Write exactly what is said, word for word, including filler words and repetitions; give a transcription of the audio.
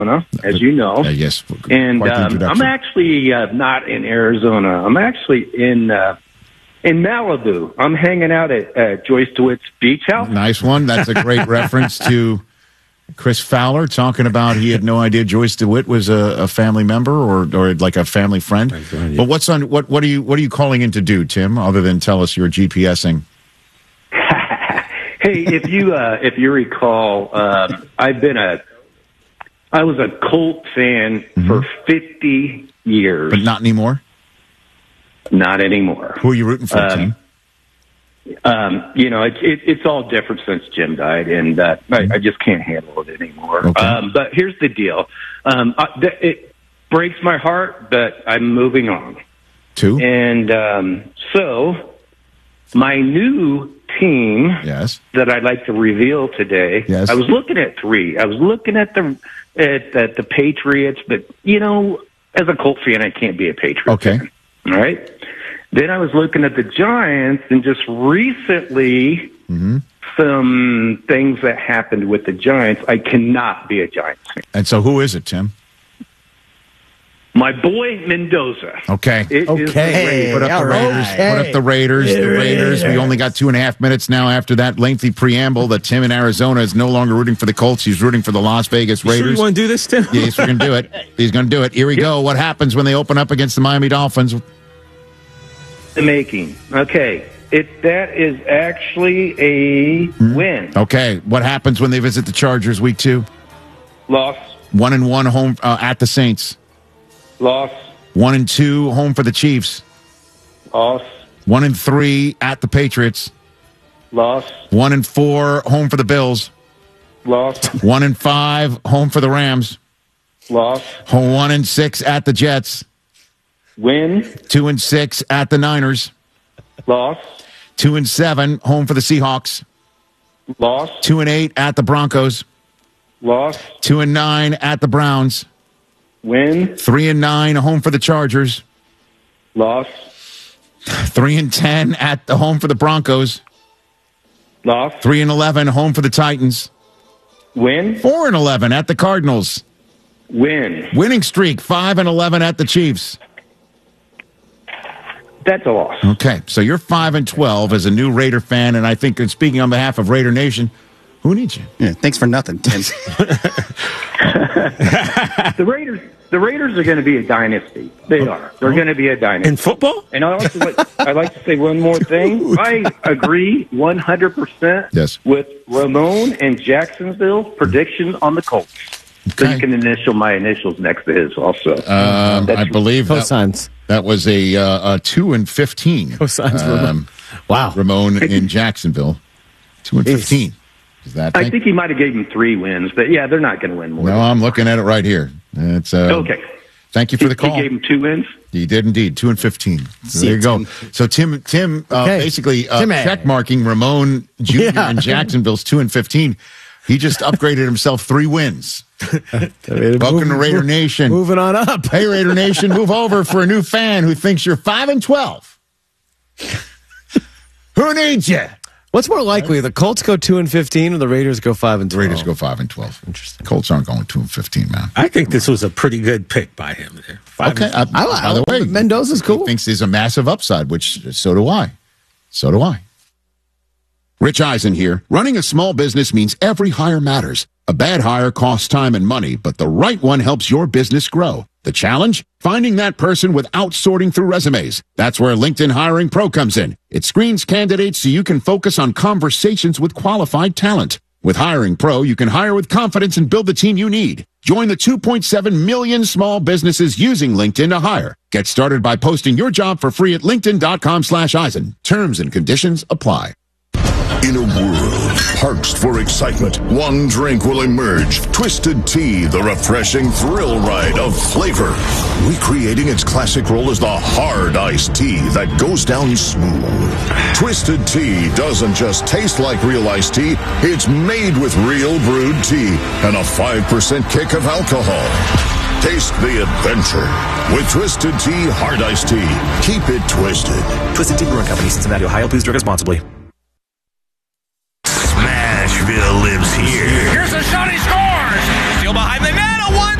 Arizona, as you know. Uh, yes. And um, I'm actually uh, not in Arizona. I'm actually in uh, in Malibu. I'm hanging out at uh, Joyce DeWitt's beach house. Nice one. That's a great reference to Chris Fowler talking about he had no idea Joyce DeWitt was a, a family member or or like a family friend. Right, but what's on what what are you what are you calling in to do, Tim? Other than tell us you're GPSing. Hey, if you uh, if you recall, um, I've been a I was a Colt fan mm-hmm. for fifty years, but not anymore. Not anymore. Who are you rooting for, um, Tim? Um, you know, it's it, it's all different since Jim died, and uh, I, I just can't handle it anymore. Okay. Um, but here's the deal: um, I, th- it breaks my heart, but I'm moving on. Two, and um, so my new team, yes, that I'd like to reveal today. Yes, I was looking at three. I was looking at the at, at the Patriots, but you know, as a Colt fan, I can't be a Patriot okay. fan. All right. Then I was looking at the Giants, and just recently, mm-hmm. some things that happened with the Giants. I cannot be a Giants fan. And so, who is it, Tim? My boy Mendoza. Okay. It okay. Put up the Raiders. Right. Put up the Raiders. Yeah, the Raiders. Raiders. We only got two and a half minutes now after that lengthy preamble that Tim in Arizona is no longer rooting for the Colts. He's rooting for the Las Vegas Raiders. You sure you want to do this, Tim? Yes, we're going to do it. He's going to do it. Here we go. What happens when they open up against the Miami Dolphins? The making. Okay. It that is actually a mm-hmm. win. Okay. What happens when they visit the Chargers week two? Loss. One and one home uh, at the Saints. Loss. One and two home for the Chiefs. Loss. One and three at the Patriots. Loss. One and four home for the Bills. Loss. One and five home for the Rams. Loss. One and six at the Jets. Win. Two and six at the Niners. Loss. Two and seven home for the Seahawks. Loss. Two and eight at the Broncos. Loss. Two and nine at the Browns. Win. Three and nine home for the Chargers. Loss. Three and ten at the home for the Broncos. Loss. Three and eleven home for the Titans. Win. Four and eleven at the Cardinals. Win. Winning streak. Five and eleven at the Chiefs. That's a loss. Okay, so you're five and twelve as a new Raider fan, and I think, and speaking on behalf of Raider Nation, who needs you? Yeah, thanks for nothing, Tim. the Raiders, the Raiders are going to be a dynasty. They are. They're going to be a dynasty in football. And I like to, I like to say one more thing. I agree one hundred percent. Yes. With Ramon and Jacksonville's prediction on the Colts. Okay. So you can initial my initials next to his also. Um, I believe cosigns. That, that was a, uh, a two and fifteen. Cosigns. Um, wow. Ramon in Jacksonville, two and fifteen. Is that? I think he might have gave him three wins, but yeah, they're not going to win more. No, I'm looking at it right here. It's uh, okay. Thank you for the call. He gave him two wins. He did indeed, two and fifteen. So there you go. So Tim, Tim, uh, okay. basically uh, check marking Ramon Junior Yeah. in Jacksonville's two and fifteen. He just upgraded himself three wins. Welcome to Raider Nation. Moving on up. Hey, Raider Nation, move over for a new fan who thinks you're five and twelve. Who needs you? What's more likely, the Colts go two and fifteen, or the Raiders go five and twelve? The Raiders go five and twelve. Interesting. Colts aren't going two and fifteen, man. I think this was a pretty good pick by him there. Five okay, and I, I, by the way, Mendoza's cool. He thinks there's a massive upside, which so do I. So do I. Rich Eisen here. Running a small business means every hire matters. A bad hire costs time and money, but the right one helps your business grow. The challenge? Finding that person without sorting through resumes. That's where LinkedIn Hiring Pro comes in. It screens candidates so you can focus on conversations with qualified talent. With Hiring Pro, you can hire with confidence and build the team you need. Join the two point seven million small businesses using LinkedIn to hire. Get started by posting your job for free at linkedin.com slash Eisen. Terms and conditions apply. In a world parched for excitement, one drink will emerge. Twisted Tea, the refreshing thrill ride of flavor. Recreating its classic role as the hard iced tea that goes down smooth. Twisted Tea doesn't just taste like real iced tea, it's made with real brewed tea and a five percent kick of alcohol. Taste the adventure with Twisted Tea Hard Iced Tea. Keep it twisted. Twisted Tea Brewing Company, Cincinnati, Ohio. Please drink responsibly. Smashville lives here. Here's a shot, he scores! Still behind the net, one